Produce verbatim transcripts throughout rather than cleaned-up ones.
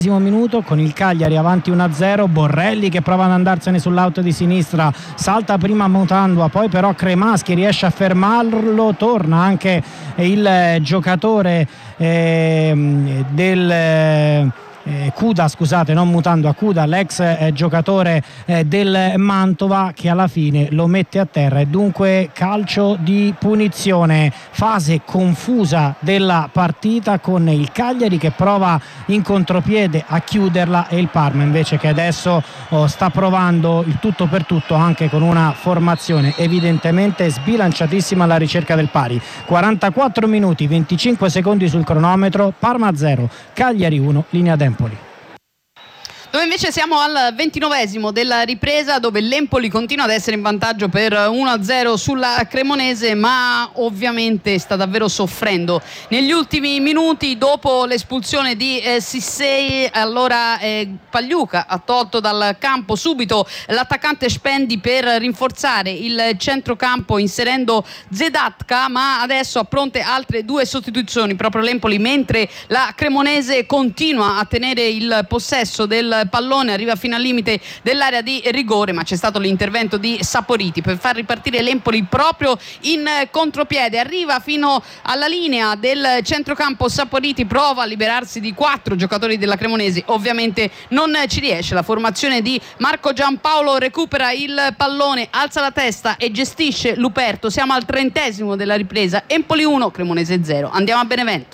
Minuto con il Cagliari avanti uno a zero. Borrelli che prova ad andarsene sull'auto di sinistra, salta prima Mutandua, poi però Cremaschi riesce a fermarlo, torna anche il giocatore eh, del eh, Cuda, scusate, non Mutandua, Cuda, l'ex eh, giocatore eh, del Mantova, che alla fine lo mette a terra e dunque calcio di punizione. Fase confusa della partita con il Cagliari che prova in contropiede a chiuderla e il Parma invece che adesso oh, sta provando il tutto per tutto anche con una formazione evidentemente sbilanciatissima alla ricerca del pari. quarantaquattro minuti venticinque secondi sul cronometro, Parma zero, Cagliari uno, linea Empoli. Dove invece siamo al ventinovesimo della ripresa, dove l'Empoli continua ad essere in vantaggio per uno a zero sulla Cremonese, ma ovviamente sta davvero soffrendo negli ultimi minuti dopo l'espulsione di eh, Sissei. Allora eh, Pagliuca ha tolto dal campo subito l'attaccante Spendi per rinforzare il centrocampo inserendo Zedatka, ma adesso ha pronte altre due sostituzioni proprio l'Empoli, mentre la Cremonese continua a tenere il possesso del pallone, arriva fino al limite dell'area di rigore, ma c'è stato l'intervento di Saporiti per far ripartire l'Empoli proprio in contropiede. Arriva fino alla linea del centrocampo Saporiti, prova a liberarsi di quattro giocatori della Cremonese, ovviamente non ci riesce. La formazione di Marco Giampaolo recupera il pallone, alza la testa e gestisce Luperto. Siamo al trentesimo della ripresa, Empoli uno, Cremonese zero. Andiamo a Benevento.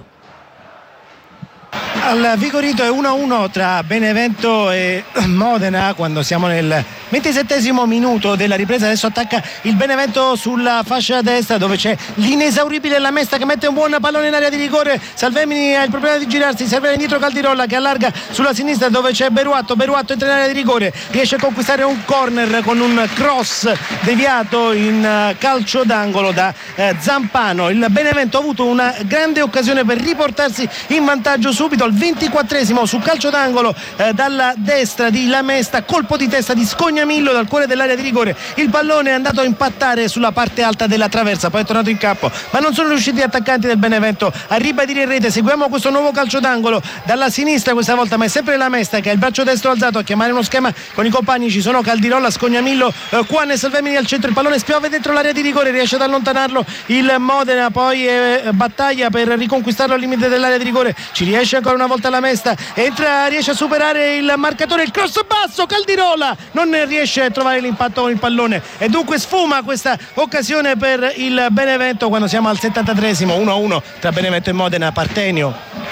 Al Vigorito è uno a uno tra Benevento e Modena quando siamo nel ventisettesimo minuto della ripresa. Adesso attacca il Benevento sulla fascia destra dove c'è l'inesauribile Lamesta che mette un buon pallone in area di rigore. Salvemini ha il problema di girarsi, serve indietro Caldirolla che allarga sulla sinistra dove c'è Beruatto. Beruatto entra in area di rigore, riesce a conquistare un corner con un cross deviato in calcio d'angolo da eh, Zampano. Il Benevento ha avuto una grande occasione per riportarsi in vantaggio subito al ventiquattresimo su calcio d'angolo eh, dalla destra di Lamesta, colpo di testa di Scognamillo dal cuore dell'area di rigore. Il pallone è andato a impattare sulla parte alta della traversa, poi è tornato in campo, ma non sono riusciti gli attaccanti del Benevento a ribadire in rete. Seguiamo questo nuovo calcio d'angolo dalla sinistra questa volta, ma è sempre Lamesta che ha il braccio destro alzato a chiamare uno schema con i compagni. Ci sono Caldirolla, Scognamillo, eh, Juan e Salvemini al centro. Il pallone spiove dentro l'area di rigore, riesce ad allontanarlo il Modena, poi eh, battaglia per riconquistarlo al limite dell'area di rigore, ci riesce ancora una volta la Mesta, entra, riesce a superare il marcatore, il cross basso, Caldirola non riesce a trovare l'impatto con il pallone e dunque sfuma questa occasione per il Benevento quando siamo al settantatreesimo. Uno a uno tra Benevento e Modena. Partenio.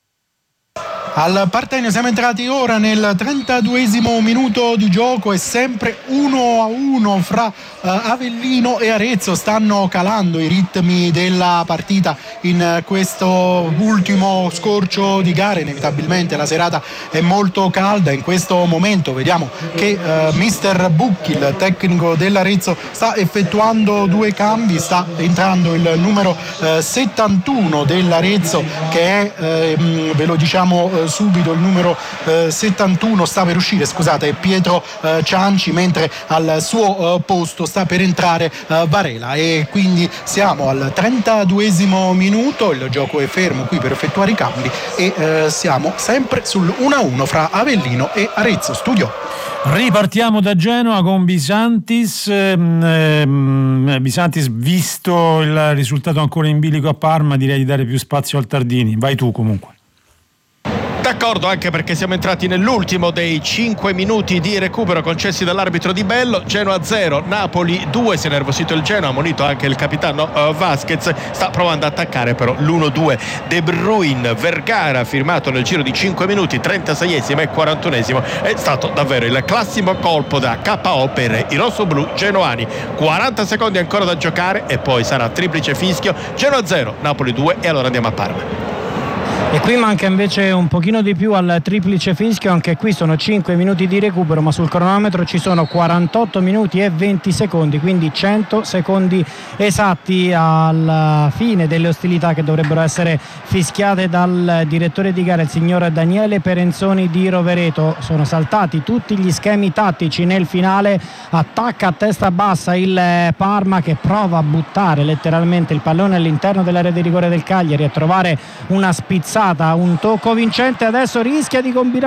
Al Partenio siamo entrati ora nel trentaduesimo minuto di gioco e sempre uno a uno fra uh, Avellino e Arezzo. Stanno calando i ritmi della partita in questo ultimo scorcio di gare. Inevitabilmente la serata è molto calda. In questo momento vediamo che uh, mister Bucchi, il tecnico dell'Arezzo, sta effettuando due cambi. Sta entrando il numero uh, settantuno dell'Arezzo che è, uh, ve lo diciamo uh, subito, il numero eh, settantuno sta per uscire, scusate, Pietro eh, Cianci, mentre al suo eh, posto sta per entrare eh, Varela e quindi siamo al trentaduesimo minuto. Il gioco è fermo qui per effettuare i cambi e eh, siamo sempre sul uno a uno fra Avellino e Arezzo. Studio. Ripartiamo da Genova con Bisantis. ehm, Bisantis, visto il risultato ancora in bilico a Parma, direi di dare più spazio al Tardini. Vai tu comunque. D'accordo, anche perché siamo entrati nell'ultimo dei cinque minuti di recupero concessi dall'arbitro Di Bello. Genoa zero, Napoli due. Si è nervosito il Genoa, ammonito anche il capitano uh, Vasquez. Sta provando ad attaccare però l'uno due. De Bruyne, Vergara firmato nel giro di cinque minuti, trentaseiesimo e quarantunesimo. È stato davvero il classico colpo da K O per i rossoblù genoani. quaranta secondi ancora da giocare e poi sarà triplice fischio. Genoa zero, Napoli due e allora andiamo a Parma. E qui manca invece un pochino di più al triplice fischio, anche qui sono cinque minuti di recupero, ma sul cronometro ci sono quarantotto minuti e venti secondi, quindi cento secondi esatti alla fine delle ostilità che dovrebbero essere fischiate dal direttore di gara, il signor Daniele Perenzoni di Rovereto. Sono saltati tutti gli schemi tattici nel finale, attacca a testa bassa il Parma che prova a buttare letteralmente il pallone all'interno dell'area di rigore del Cagliari, a trovare una spizzata passata, un tocco vincente, adesso rischia di combinare